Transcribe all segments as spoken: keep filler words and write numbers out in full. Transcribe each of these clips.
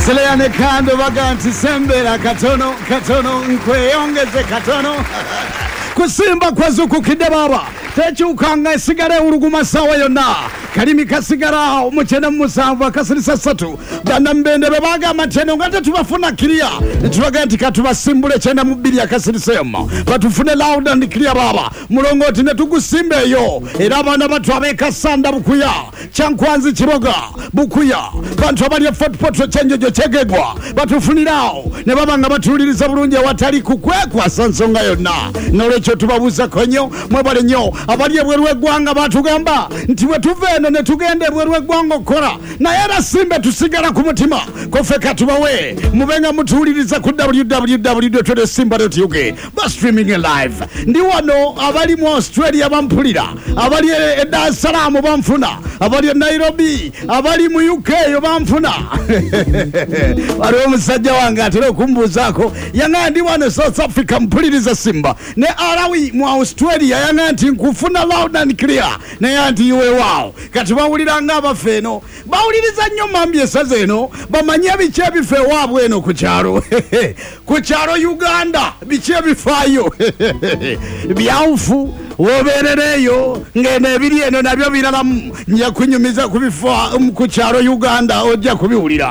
Seleyane kando baganti sembera katono katono nkweyongeze katono kusimba kwazuku kidebaba tekyukanga esigara uruguma sawa yonna kalimi kasigara umuchena musanvu akasirisa satu banambende bebaga amateno ngate tubafuna clear tubaga nti katubasimbule chenda mubiri akasirisa yomma batufune loud and clear baba mulongoti ne tugusimbeyo era abana batu abeka sanda bukuya chankwanzi kiroga bukuya bantu abali fort potro chenjejo chegegwa batufunirawo ne baba nga batuliriza bulungi watali kukwekwa sansonga yonna nolecho tubabuza konyo mwebale nyo abali ebwerwe gwanga batugamba nti we tuveno ne tugende ebwerwe gwango kora na era simbe tusigala ku mutima kofeka tubawe mubenga mutuliriza ku w w w dot simba dot u k ba streaming live ndi wano abali mu Australia bampulira abali e Dar es Salaam bamfuna abali Nairobi abali mu U K yo bamfuna wali omusajja wange atero kumbuzako yanga ndi wano South Africa mpuliriza simba ne arawi mu Australia yanga nti nkufuna loud and clear ne yanti iwe wao kati bawuliranga abafeno bawuliriza nnyo mambye sazeno bamanya biche bife wabwe eno ku kyalo ku kyalo Uganda biche bifayo byaufu woberereyo ngene ebiri eno nabyo birala nya kunyumiza kubifa ku kyalo Uganda ojja kubiwulira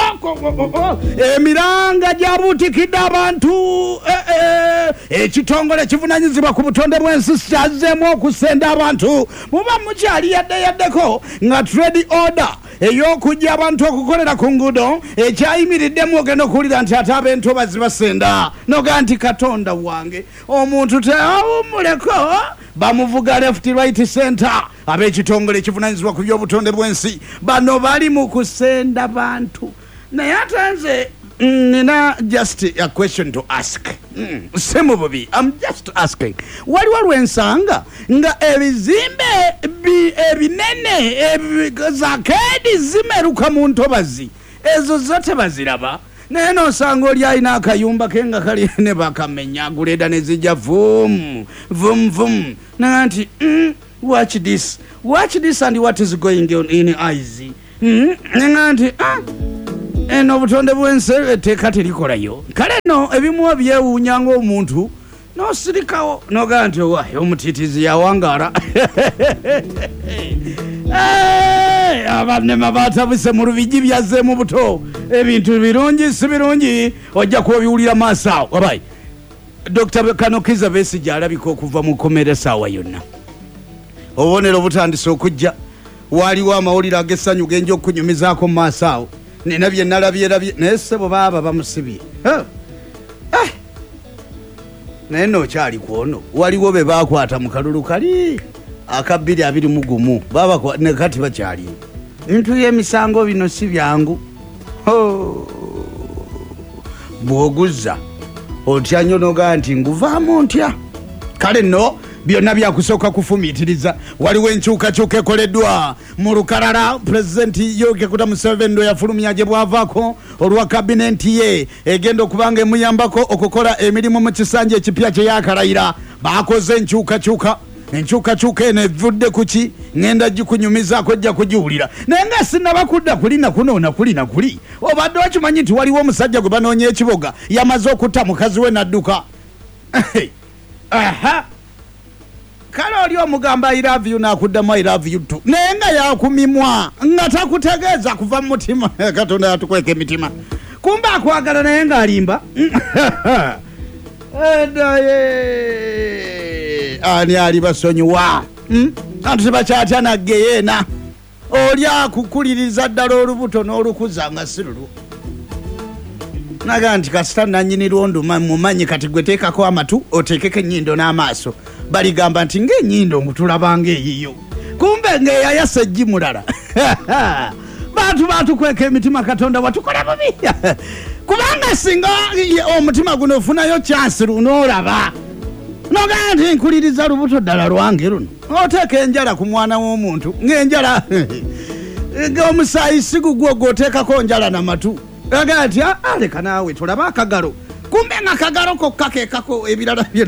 emiranga jabutikidde abantu ekitongole kivunanyizibwa ku butonde bw'ensi kyazzeemu okusenda abantu muba mukyali yadde yaddeko nga trade order ey'okujja abantu okukolera ku ngudo ekyayimiriddemu ogenda okuwulira nti ate ab'ento bazibasenda noga nti Katonda wange omuntu teawummuleko bamuvuga left right center ab'ekitongole ekivunanyizibwa ku by'obutonde bw'ensi bano bali mu kusenda bantu naye atanze nina just a question to ask mm. Semu bubi I'm just asking waliwo lwensanga nga ebizimbe ebinene zakedi zimeruka mu ntobazi ezo zote baziraba naye nosanga oli alina akayumba ke nga kali ne bakamenya guleda ne zijja vum vum vum nanti mm, watch this watch this and what is going on in eyes mm, nanti ah eno butonde bwense teka terikolayo kale no ebimu byewunya ngo omuntu no sirikawo no ganti wa omutitizi yawangara eh abanne mabata bise mu rubiji byaze mu buto ebintu birungi sibirungi ojja kubiwulira masawo wabayi Doctor Kanokiza Besigye alabika okuva mu komere sawa yonna obonero butandise okujja waliwo amawulire agessanyu genje okunyumizaako masawo nina bye nalabye labye nese bo baba bamusibye eh naye no kyali kwono waliwo be bakwata mu kalulu kali akabiri abiri mugumu baba kwa ne kati bakyali bintu y'emisango bino si byangu ho bwoguza otya nnyo noga nti nguvaamu ntya kale no byonna byakusooka kufumiitiriza waliwo enkyukakyuka ekoleddwa mu lukalala pulezidenti Yoweri Kaguta Museveni yafulumya gye bwavaako olwa kabinenti ye egenda okubanga emuyambako okukola emirimu mu kisanja ekipya kye yakalayira baakoze enkyukakyuka enkyukakyuka eno evudde kuki ngenda gikunyumizaako ojja kugiwulira naye nga sinnabakudda kulina kunoona kulina kuli obadde wakimanyi nti waliwo omusajja gwe banoonya ekiboga yamaze okutta mukazi we n'adduka aha kale oli omugamba I love you nakuddamu I love you too naye nga yakumimwa nga takutegeeza kuva mu mutima Katonda yatukweka emitima kumba akwagala naye nga alimba edaye ani ali basonyiwa antu tebakyatya nagge yeena oli akukuliriza ddala olubuto n'olukuza nga sirulu naga nti kasita nannyini lwondo mumanyi kati gwe teekako amatu oteekeko ennyindo n'amaaso baligamba nti ng'ennyindo mutulabanga eyiyo kumbe ng'eyayasa eggi mulala bantu batukweka emitima Katonda watukola bubi kubanga singa omutima guno ofunayo chansi luno olaba noga nti nkuliriza lubuto ddala lwange luno oteeka enjala ku mwana w'omuntu ng'enjala omusaayi sigugwo gwoteekako njala n'amatu aga nti aleka naawe tulaba akagalo kumbe nga kagalo kokka keekako ebirala byonna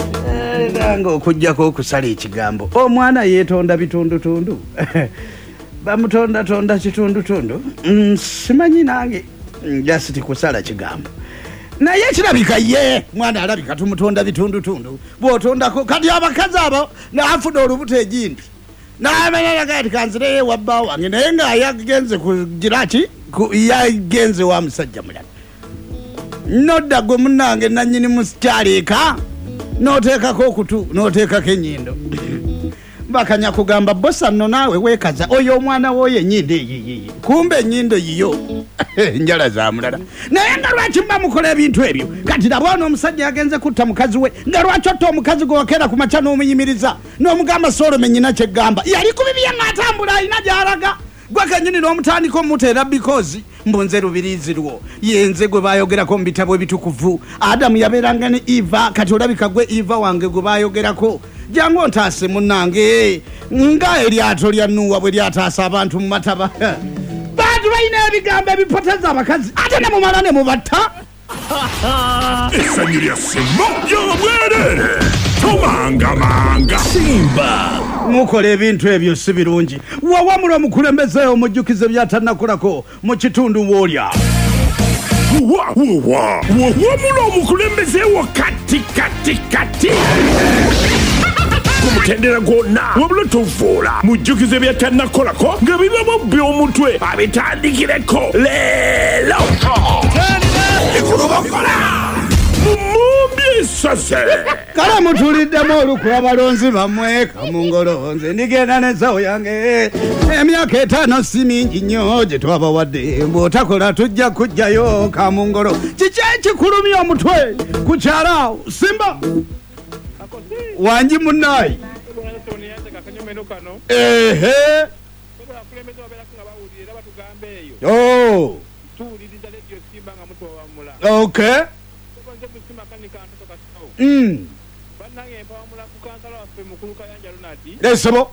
nga okujjako okusala ekigambo omwana yeetonda bitundutundu bamutonda tonda kitundu tundu mm, simanyi nange just kusala kigambo naye kirabika ye mwana alabika tumutonda bitundu tundu bwotondako kati abakazi abo naafuda olubuto egindi n'amenera kati kanzire wabba wange naye nga yagenze kugira ki yagenze wa musajja mulala nodda gwe munnange nanyini musikyaleeka n'oteekako okutu n'oteekako ennyindo bakanya kugamba bosa nno naawe weekaza oyo omwana woyo ennyindo eyiyiyi kumbe ennyindo yiyo njala za mulala naye nga lwaki mba mukola ebintu ebyo kati nabwana omusajja yagenze kutta mukazi we nga lwaki otta omukazi gwe wakeera ku makya n'omuyimiriza n'omugamba soolome nnyina kyeggamba yali ku bibye ng'atambula alina gy'alaga gwe kennyini n'omutandika omuteera bikozi mbunze lubiriizi lwo yenze gwe baayogerako mu bitabo ebitukuvu adamu yabeeranga ne eva kati olabika gwe eva wange gwe baayogerako jangu ntaase munnange nga eryato lya nuuwa bwe lyataasa abantu mu mataba bantu balina ebigambo ebipoteza abakazi ate ne mumala ne mubatta essanyu lya simba ly'obwerere tomangamanga simba mukola ebintu ebyo si birungi wawamula omukulembeze omujjukize byatanakolako mu kitundu woolya wawa wawamula omukulembeze wo kati kati kati kumutendera gwonna wabula tovuula mujjukize byatanakolako nga bibamu by'omutwe abitandikireko leero ekulubakola mumumbi esase kale mutuliddemu olukula abalonzi bammwe kamungolonze ndigenda n'ensawo yange emyaka etaano si mingi nnyo gye twabawadde bw'otakola tujja kujjayo kamungolo kiki ekikulumya omutwe ku kyalaawo simba wanji munnayi ehe okay mm lesebo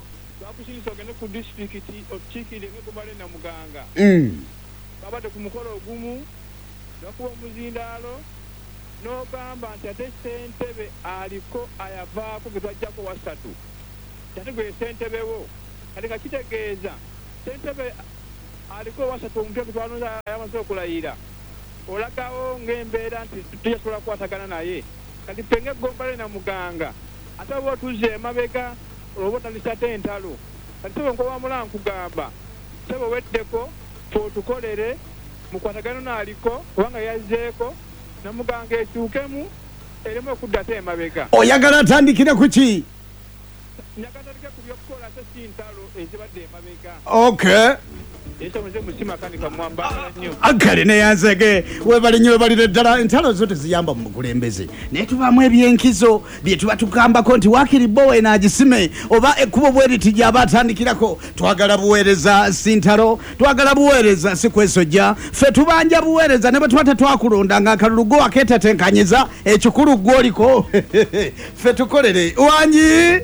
mm babade ku mukolo ogumu nakuba omuzindalo n'ogamba nti ate ssentebe aliko ayavaako ge twajjako wasatu ate gwe ssentebe wo kati kakitegeeza ssentebe aliko wasatu omutwe gwe twalonza yamaze okulayira olagawo ng'embeera nti tujasobola kukwatagana naye kati fenge eggombale na muganga ate oba otuzza emabega olwoba otandisa ate entalo kati sebe nkowamula nkugamba sebe weddeko twotukolere mukwatagano naaliko obanga yazzeeko namuganga ekyukemu eremu okudda ate emabega oyagala atandikire ku ki nyagatandike ku byokukola ate si ntalo ezibadde emabega okay akale neyanzege webali nnyo webalire ddala entalo zo teziyamba mu mukulembeze naye tubaamu ebyenkizo bye tuba tugambako nti waakiri bowe naagisime oba ekkubo bweriti gy'aba atandikirako twagala buweereza si ntalo twagala buweereza si kwesojja ffe tubanja buweereza ne bwe tuba tetwakulonda ng'akalulu go akeetatenkanyiza ekikulu gwoliko ffe tukolere wanji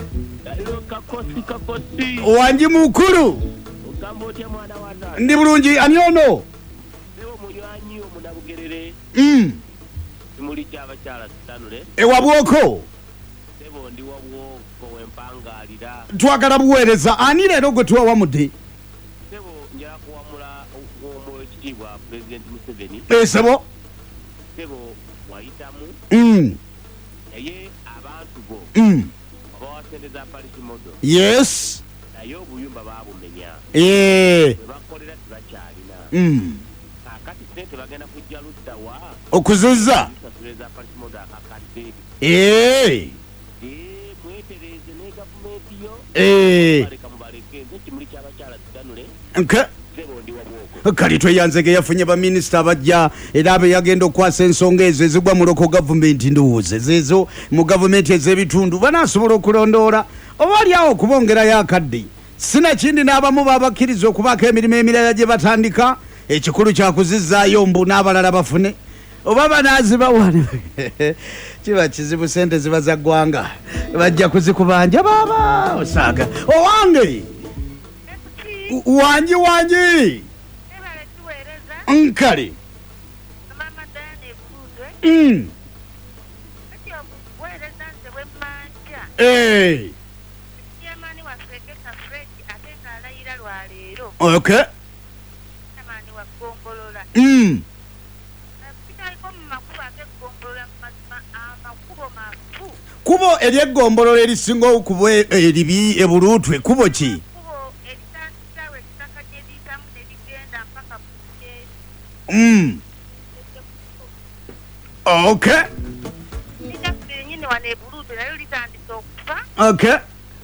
wanji mukulu ndi bulungi ani ono Leo munywanyi omunabugerere mm muri cy'abacyala sitanule ewa bwoko sebo ndi wabwoko wempangalira twagala buweereza ani leero gwe tuwawamudde sebo njala kuwamula omwekitiibwa President Museveni esebo sebo wayitamu mm naye abantu bo mm abawasendeza parisimodo yes naye obuyumba babumenya eh bakolera tibakyalina mm akati sente bagenda kujja ludda wa okuzuza tusuleza parisimodo akakadde eh eh mwetereze ne gavumenti yo eh baleka mubaleke nze kimuli ky'abakyala sitanule nke sebo ndi wabwoko kali tweyanzege yafunye baminisita abajja era abe yagenda okwasa ensonga ezo ezigwa mu loko gavumenti ndowooza ezezo mu gavumenti ez'ebitundu banaasobola okulondoola oba aliawo okubongerayo akadde sinakindi n'abamu babakkiriza okubaako emirimu emirala gye batandika ekikulu kyakuzizaayo mbu n'abalala bafune oba banaazibawane kiba kizibu sente ziba za ggwanga bajja kuzikubanja baaba osaaga owange wanji wanji nkale mm eh lwa leero. Okay. Amani wa Gombolola. Mm. Bitaliko mu makubo ag'eggombolola mu mazima amakubo mafu. Kubo ery'eggombolola erisinga okuba eribi ebulutwe kubo ki? Kubo eritandikirawo ettaka gye liyitamu ne ligenda mpaka ku Bukeeri. Mm. Okay. N'ettaka lyennyini wano e Bulutwe nalyo litandise okufa. Okay.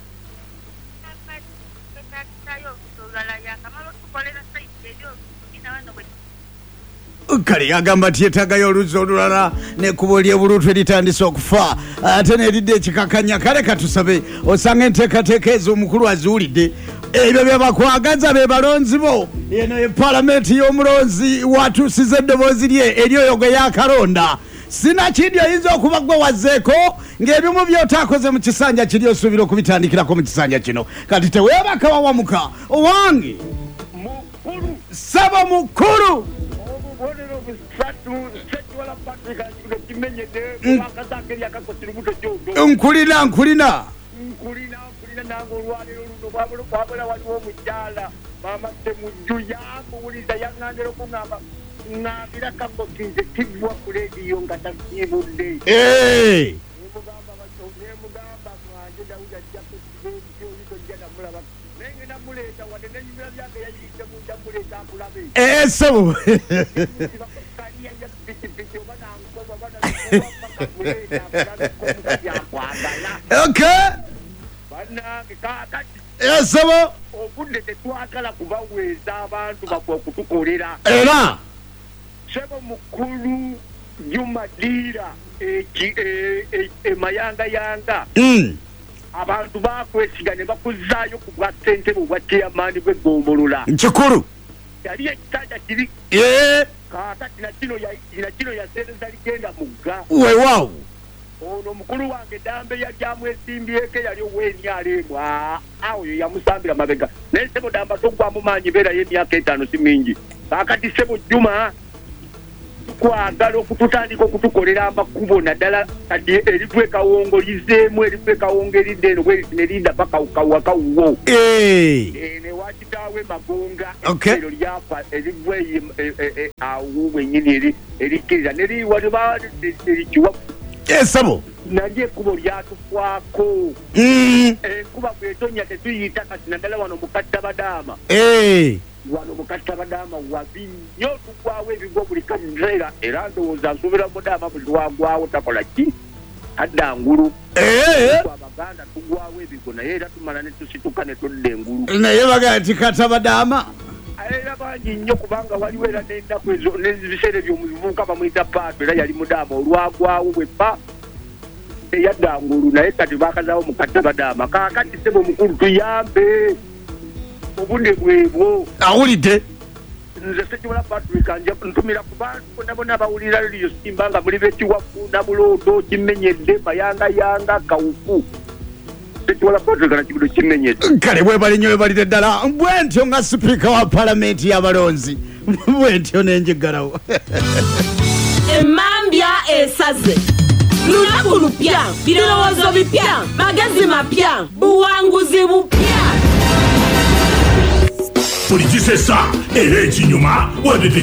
Kale agamba tyetagayo oluzzi olulala nekubo ly'ebulutwe litandise okufa ate neridde ekikakanya kale katusabe osanga enteekateeka ezo omukulu aziwulidde ebyo byebakwagaza be balonzi bo eno epalamenti y'omulonzi watuusiza eddoboozi lye eri oyo gwe yakalonda sina kindi oyinza okuba gwe wazzeeko ng'ebimu by'otaakoze mu kisanja kiri osuubira okubitandikirako mu kisanja kino kati teweebaka wawamuka owange mukulu saba mukulu obubonero busatu sekiwala patrika kino kimenyedde kubakazake lyakakosira obuto kyondo nkulina nkulina nkulina nkulina nange olwaleero luno kwabula kwabula waliwo omukyala mama semujju yamuwuliza yaŋŋambira okuŋŋamba ŋŋambira kakosi nze kiggwa ku leediyo nga tasiibudde nemugamba nemugamba mwanje dawudi ajjako ojja namulaba naye ngenda muleeta wadde nenyumira byange yayiyise munda muleeta nkulabe esebo kaliya ya pikipiki oba nankoba banamuleeta nkulabe yakwagala okay bannange kaakati esebo obudde tetwagala kubaweeza abantu bakwe okutukolera era sebo mukulu Juma Dira emayangayanga abantu bakwesiga ne bakuzaayo ku bwa ssentebe obwa chairman bw'eggombolola kikulu yali ekitanja kiri kaakati nakino yasereza ligenda mugga weewaawo ono mukulu wange dambe yali amwesimbyeko yali ow'enyaleemu awo yo yamusambira mabega naye sebo damba toggwamu maanyi beerayo emyaka etaano si mingi kaakati sebo Juma kwagala okututandika okutukolera amakubo naddala kati erivwe kawongo lizeemu erivwe kawongo eridde eno bwe nerinda paka kawakawuwo newakitaawe magonga ero lyafa erivwe awo bwennyini erikkiriza neriwaliba erikiwa esabo nalyo ekkubo lyatukwako enkuba bwetonya tetuyita kati naddala wano mukattabadaama wano mukattabadaama wabi nnyo tugwawo ebigo buli kaseera era ndowooza nsuubira mudaama buli lwagwawo takola ki adda ngulu abaganda tugwawo ebigo naye era tumala ne tusituka ne tudda engulu naye bagaa nti kattabadaama era bangi nnyo kubanga waliwo era n'ennaku ezo n'ebiseera ebyo omuvubuka bamuyita paato era yali mudaama olwagwawo bwe pa eyadda ngulu naye kati bakazaawo mukattabadaama kaakati sebo mukulu tuyambe obudde bwebwo awulidde nze sekiwala patrick nja ntumira ku bantu bonna bonna abawulira liriyo simba nga muli bekiwafu nabulooto kimenyedde mayangayanga kawufu sekiwala patrick nakibudo kimenyedde kale bwebali nnyo webalire ddala bwe ntyo nga sipiika wa palamenti y'abalonzi bwe ntyo nenjigalawo emmambya esaze lunaku lupya birowoozo bipya magezi mapya buwanguzi bupya buli kisesa era ekinyuma wadde